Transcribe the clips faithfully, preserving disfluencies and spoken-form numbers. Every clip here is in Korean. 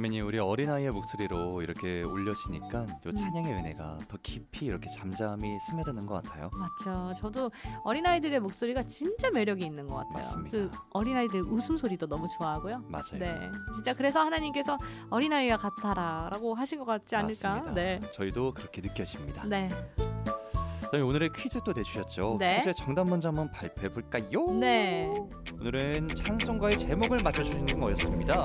자매님 우리 어린아이의 목소리로 이렇게 울려지니까 요 찬양의 은혜가 더 깊이 이렇게 잠잠히 스며드는 것 같아요. 맞죠. 저도 어린아이들의 목소리가 진짜 매력이 있는 것 같아요. 맞습니다. 그 어린아이들 웃음소리도 너무 좋아하고요. 맞아요. 네, 진짜 그래서 하나님께서 어린아이와 같아라라고 하신 것 같지 않을까? 맞습니다. 네. 저희도 그렇게 느껴집니다. 네. 그다음에 오늘의 퀴즈 또 내주셨죠. 네. 퀴즈의 정답 먼저 한번 발표해볼까요? 네. 오늘은 찬송가의 제목을 맞춰주시는 거였습니다.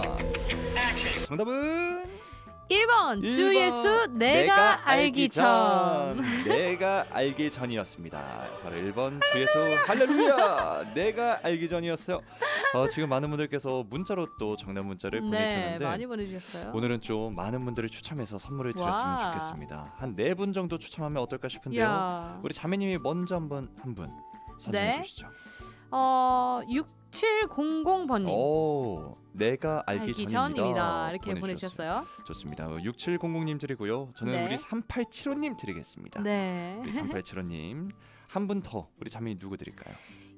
정답은 일 번 일 주 번 예수 내가, 알기 전. 내가 알기 전이었습니다. 바로 일 번 주 예수 할렐루야 내가 알기 전이었어요. 어, 지금 많은 분들께서 문자로 또 정답 문자를 네, 보내주셨는데 많이 보내주셨어요. 오늘은 좀 많은 분들을 추첨해서 선물을 드렸으면 와. 좋겠습니다. 한 네 분 정도 추첨하면 어떨까 싶은데요. 이야. 우리 자매님이 먼저 한번 한 분 선정해 네. 주시죠. 어, 육칠공공 번님. 오, 내가 알기, 알기 전입니다. 전입니다. 이렇게 보내주셨어요. 보내주셨어요. 좋습니다. 육칠공공님 드리고요. 저는 네. 우리 삼팔칠오님 드리겠습니다. 네. 우리 삼팔칠오님 한 분 더 우리 자매님 누구 드릴까요?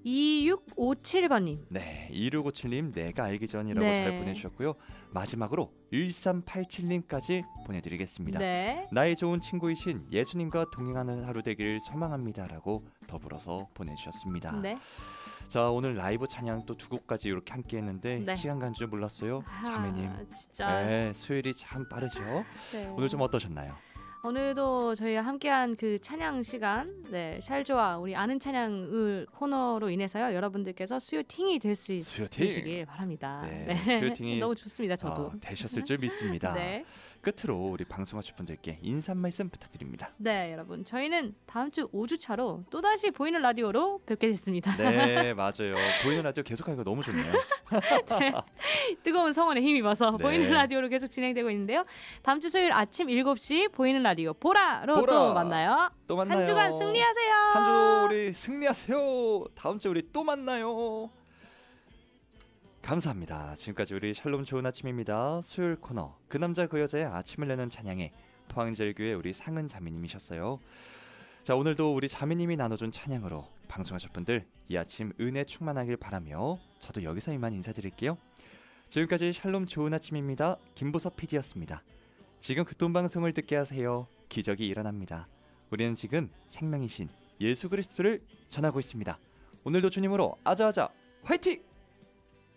이육오칠 번님. 네, 이육오칠님 내가 알기 전이라고 네. 잘 보내주셨고요. 마지막으로 일삼팔칠님까지 보내드리겠습니다. 네. 나의 좋은 친구이신 예수님과 동행하는 하루 되기를 소망합니다라고 더불어서 보내주셨습니다. 네. 자, 오늘 라이브 찬양 또 두 곡까지 이렇게 함께했는데 네. 시간 간 줄 몰랐어요, 자매님. 아, 진짜. 네, 수요일이 참 빠르죠. 네. 오늘 좀 어떠셨나요? 오늘도 저희와 함께한 그 찬양 시간, 네, 샬조와 우리 아는 찬양을 코너로 인해서요, 여러분들께서 수요팅이 될 수 수요팅. 있으시길 바랍니다. 네, 수요팅이 너무 좋습니다, 저도. 어, 되셨을 줄 믿습니다. 네. 끝으로 우리 방송하실 분들께 인사 말씀 부탁드립니다. 네, 여러분, 저희는 다음 주 오 주차로 또 다시 보이는 라디오로 뵙게 됐습니다. 네, 맞아요. 보이는 라디오 계속하니까 너무 좋네요. 네. 뜨거운 성원에 힘입어서 네. 보이는 라디오로 계속 진행되고 있는데요. 다음 주 수요일 아침 일곱 시 보이는 라디오 보라로 보라. 또 만나요. 또 만나요. 한 주간 승리하세요. 한 주 우리 승리하세요. 다음 주 우리 또 만나요. 감사합니다. 지금까지 우리 샬롬 좋은 아침입니다. 수요일 코너 그 남자 그 여자의 아침을 내는 찬양의 포항제일교회 우리 상은 자매님이셨어요. 자, 오늘도 우리 자매님이 나눠준 찬양으로 방송하실 분들 이 아침 은혜 충만하길 바라며 저도 여기서 이만 인사드릴게요. 지금까지 샬롬 좋은 아침입니다. 김보섭 피디였습니다. 지금 극동방송을 듣게 하세요. 기적이 일어납니다. 우리는 지금 생명이신 예수 그리스도를 전하고 있습니다. 오늘도 주님으로 아자아자 화이팅!